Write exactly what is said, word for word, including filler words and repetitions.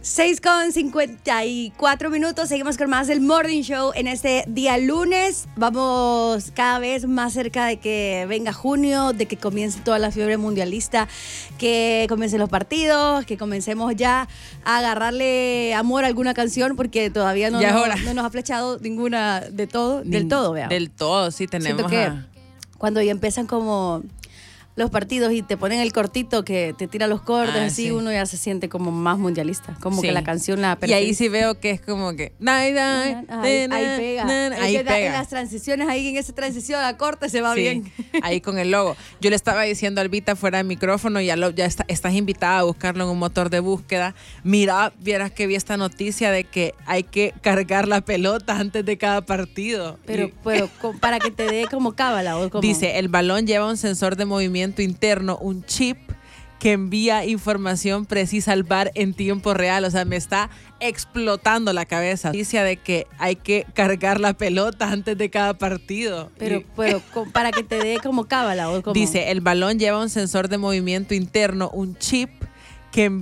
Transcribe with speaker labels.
Speaker 1: seis con cincuenta y cuatro minutos, seguimos con más del Morning Show en este día lunes. Vamos cada vez más cerca de que venga junio, de que comience toda la fiebre mundialista, que comiencen los partidos, que comencemos ya a agarrarle amor a alguna canción, porque todavía no, no, no nos ha flechado ninguna de todo, Ni, del todo, vea.
Speaker 2: Del todo, sí tenemos.
Speaker 1: Siento
Speaker 2: a...
Speaker 1: que cuando ya empiezan como los partidos y te ponen el cortito que te tira los cortes, ah, así sí. Uno ya se siente como más mundialista, como sí. que la canción la
Speaker 2: perfecta. Y ahí sí veo que es como que ahí,
Speaker 1: ahí, ahí pega, na, na, ahí pega. En las transiciones, ahí en esa transición a corte se va sí, bien.
Speaker 2: Ahí con el logo. Yo le estaba diciendo a Albita fuera de micrófono, ya, lo, ya está, estás invitada a buscarlo en un motor de búsqueda. Mira, vieras que vi esta noticia de que hay que cargar la pelota antes de cada partido.
Speaker 1: Pero,
Speaker 2: y...
Speaker 1: pero para que te dé como cábala. O como...
Speaker 2: Dice, el balón lleva un sensor de movimiento interno, un chip que envía información precisa al V A R en tiempo real. O sea, me está explotando la cabeza. Noticia de que hay que cargar la pelota antes de cada partido.
Speaker 1: Pero, y... pero para que te dé como cábala. O como...
Speaker 2: Dice, el balón lleva un sensor de movimiento interno, un chip que